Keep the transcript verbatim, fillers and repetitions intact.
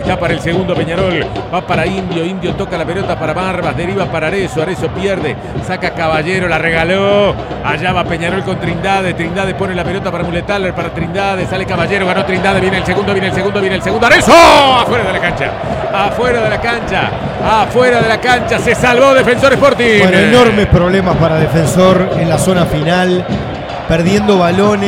Ya para el segundo Peñarol. Va para Indio. Indio toca la pelota para Barbas. Deriva para Arezzo. Arezzo pierde. Saca Caballero. La regaló. Allá va Peñarol con Trindade. Trindade pone la pelota para Muletaler. Para Trindade. Sale Caballero. Ganó Trindade. Viene el segundo. Viene el segundo. Viene el segundo. Arezzo. Afuera de la cancha. Afuera de la cancha. Afuera de la cancha. Se salvó Defensor Sporting. Bueno, enormes problemas para Defensor en la zona final. Perdiendo balones.